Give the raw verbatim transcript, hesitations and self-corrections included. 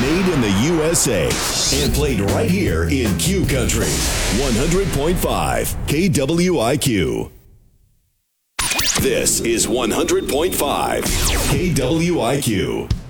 Made in the U S A and played right here in Q Country. one hundred point five K W I Q. This is one hundred point five K W I Q.